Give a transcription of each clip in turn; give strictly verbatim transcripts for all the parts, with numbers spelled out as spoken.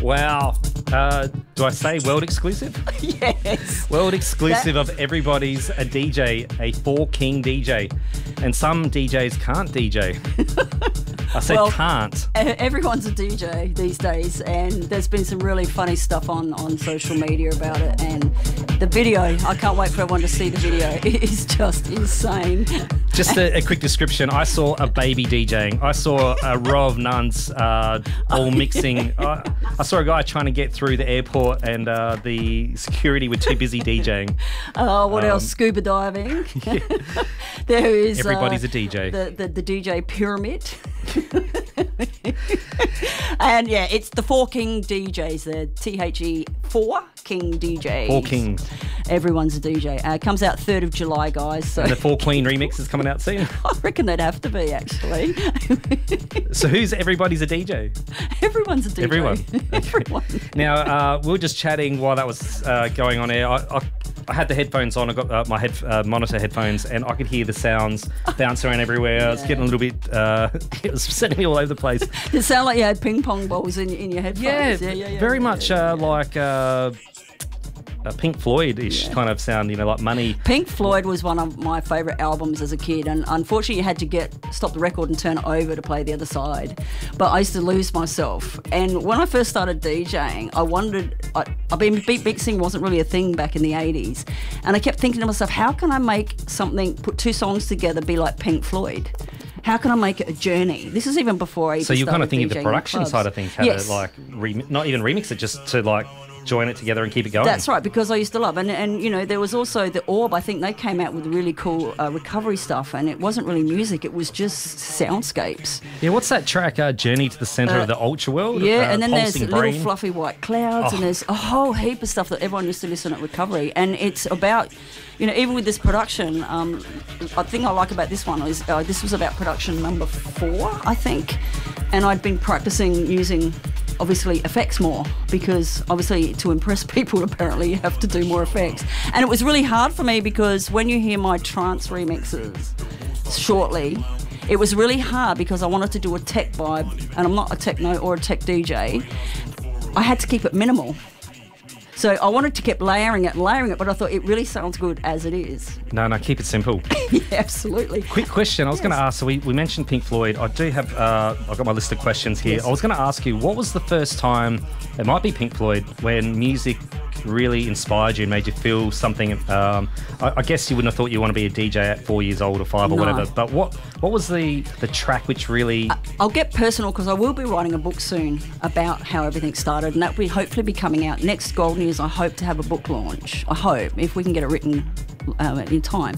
Wow. Uh, do I say world exclusive? Yes. World exclusive That- of everybody's a D J, a four king D J. And some D Js can't D J. I said Well, can't. E- Everyone's a D J these days, and there's been some really funny stuff on, on social media about it. And the video, I can't wait for everyone to see the video. It is just insane. Just a, a quick description. I saw a baby DJing. I saw a row of nuns uh, all mixing. I, I saw a guy trying to get through the airport and uh, the security were too busy DJing. Oh, what Um, else? Scuba diving. There is Everybody's uh, a D J. The, the the D J pyramid. And yeah, it's the four king D Js. The T H E four king D Js. Four Kings. Everyone's a D J. Uh, comes out third of July, guys. So And the Four Queen remix is coming out soon. I reckon they'd have to be actually. So who's everybody's a D J? Everyone's a D J. Everyone. Everyone. Now, uh, we were just chatting while that was uh, going on air. I, I, I had the headphones on. I got uh, my head, uh, monitor headphones, and I could hear the sounds bounce around everywhere. I was getting a little bit. Uh, it was sending me all over the place. It sounded like you had ping pong balls in, in your headphones. Yeah, yeah, yeah, yeah very yeah, much yeah, uh, yeah. like uh, a Pink Floyd-ish kind of sound. You know, like Money. Pink Floyd was one of my favourite albums as a kid, and unfortunately you had to get stop the record and turn it over to play the other side. But I used to lose myself. And when I first started DJing, I wondered, I, I mean, beat mixing wasn't really a thing back in the eighties. And I kept thinking to myself, how can I make something, put two songs together, be like Pink Floyd? How can I make it a journey? This is even before I even So you're kind of started thinking the DJing in production clubs. side of things, how Yes. to like, rem- not even remix it, just to like join it together and keep it going. That's right, because I used to love, and and you know, there was also the Orb. I think they came out with really cool uh, recovery stuff, and it wasn't really music; it was just soundscapes. Yeah, what's that track? Uh, Journey to the Center Uh, of the Ultra World. Yeah, uh, and then there's Pulsing little Brain? fluffy white clouds, Oh. and there's a whole heap of stuff that everyone used to listen at recovery, and it's about. You know, even with this production, um, the thing I like about this one is uh, this was about production number four, I think, and I'd been practicing using, obviously, effects more because, obviously, to impress people, apparently, you have to do more effects. And it was really hard for me because when you hear my trance remixes shortly, it was really hard because I wanted to do a tech vibe, and I'm not a techno or a tech D J. I had to keep it minimal. So I wanted to keep layering it and layering it, but I thought it really sounds good as it is. No, no, keep it simple. Yeah, absolutely. Quick question. I was Yes. going to ask, so we, we mentioned Pink Floyd. I do have, uh, I've got my list of questions here. Yes. I was going to ask you, what was the first time, it might be Pink Floyd, when music really inspired you and made you feel something? Um, I, I guess you wouldn't have thought you want to be a D J at four years old or five or No. whatever, but what what was the, the track which really... I'll get personal because I will be writing a book soon about how everything started, and that will hopefully be coming out next Golden Years. I hope to have a book launch. I hope, if we can get it written uh, in time.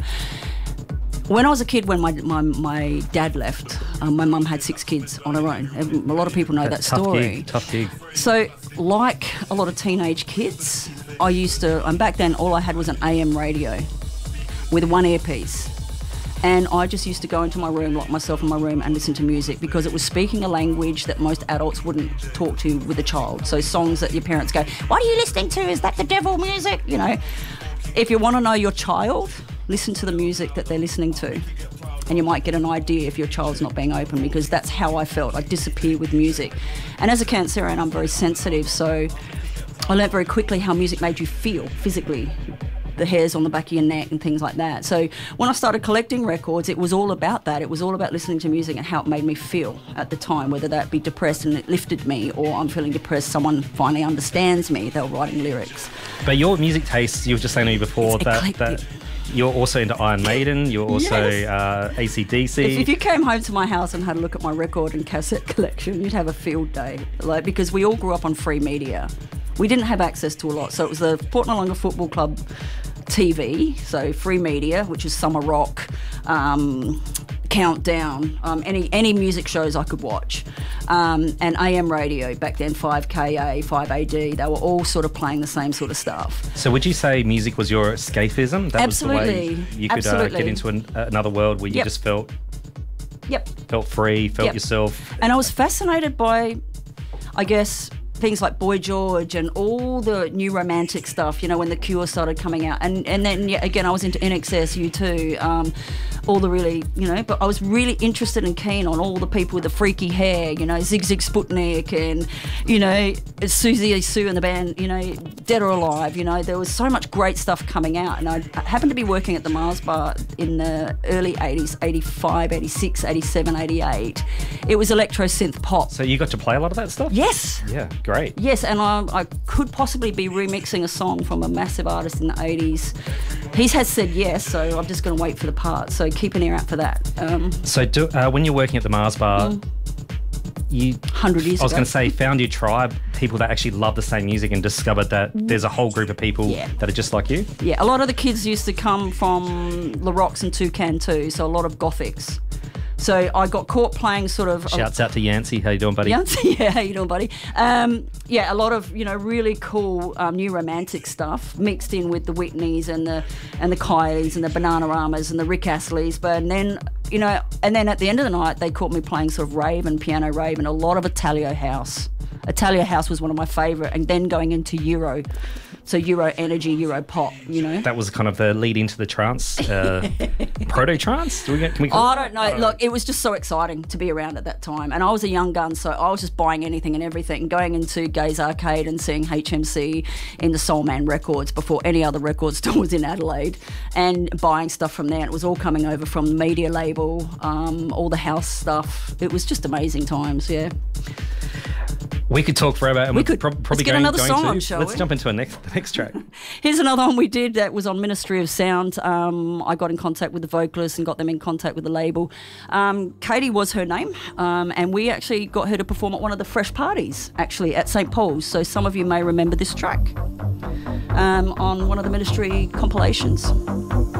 When I was a kid, when my my, my dad left, um, my mum had six kids on her own. A lot of people know that That's tough story. gig, tough gig. So, like a lot of teenage kids, I used to, and back then all I had was an A M radio with one earpiece. And I just used to go into my room, lock myself in my room and listen to music because it was speaking a language that most adults wouldn't talk to with a child. So songs that your parents go, what are you listening to? Is that the devil music? You know, if you want to know your child, listen to the music that they're listening to. And you might get an idea if your child's not being open, because that's how I felt. I disappear with music. And as a Cancerian, I'm very sensitive, so I learnt very quickly how music made you feel physically, the hairs on the back of your neck and things like that. So when I started collecting records, it was all about that. It was all about listening to music and how it made me feel at the time, whether that be depressed and it lifted me, or I'm feeling depressed, someone finally understands me, they were writing lyrics. But your music tastes, you were just saying to me before, It's that, eclectic. that you're also into Iron Maiden, you're also Yes. uh, A C D C. If, if you came home to my house and had a look at my record and cassette collection, you'd have a field day, like, because we all grew up on free media. We didn't have access to a lot, so it was the Port Noarlunga Football Club T V, so free media, which is Summer Rock, um, Countdown, um, any any music shows I could watch, um, and A M radio back then, five K A, five A D, they were all sort of playing the same sort of stuff. So would you say music was your escapism? That Absolutely. was the way you could uh, Absolutely. get into an, another world where you Yep. just felt Yep. felt free, felt Yep. yourself. And I was fascinated by, I guess, things like Boy George and all the new romantic stuff, you know, when The Cure started coming out. And and then, yeah, again, I was into N X S, U two. Um, all the really, you know, but I was really interested and keen on all the people with the freaky hair, you know, Zig Zig Sputnik and, you know, Susie Sue and the band, you know, Dead or Alive, you know, there was so much great stuff coming out. And I happened to be working at the Mars Bar in the early eighties, eighty-five, eighty-six, eighty-seven, eighty-eight. It was electro synth pop. So you got to play a lot of that stuff? Yes. Yeah, great. Yes, and I, I could possibly be remixing a song from a massive artist in the eighties. He has said yes, so I'm just going to wait for the part. So keep an ear out for that. Um, so do, uh, when you're working at the Mars Bar, mm. you... one hundred years I was ago. going to say, found your tribe, people that actually love the same music and discovered that there's a whole group of people yeah. that are just like you? Yeah, a lot of the kids used to come from La Rocks and Toucan too, so a lot of gothics. So I got caught playing sort of... Shouts out to Yancey. How you doing, buddy? Yancey, yeah, how you doing, buddy? Um, yeah, a lot of, you know, really cool um, new romantic stuff mixed in with the Whitneys and the and the Kylies and the Bananaramas and the Rick Astleys. But and then, you know, and then at the end of the night, they caught me playing sort of rave and piano rave and a lot of Italio house. Italio house was one of my favourite, and then going into Euro. So Euro energy, Euro pop, you know. That was kind of the lead into the trance, uh, proto-trance? Do we get, can we call I don't know. I don't Look, know. It was just so exciting to be around at that time. And I was a young gun, so I was just buying anything and everything, going into Gaze Arcade and seeing H M C in the Soul Man Records before any other record store was in Adelaide, and buying stuff from there. And it was all coming over from the media label, um, all the house stuff. It was just amazing times, yeah. We could talk forever, and we could pro- probably let's get going, another going song to. on, shall Let's we? jump into a next the next track. Here's another one we did that was on Ministry of Sound. Um, I got in contact with the vocalist and got them in contact with the label. Um, Katie was her name, um, and we actually got her to perform at one of the Fresh parties, actually at Saint Paul's. So some of you may remember this track um, on one of the Ministry compilations.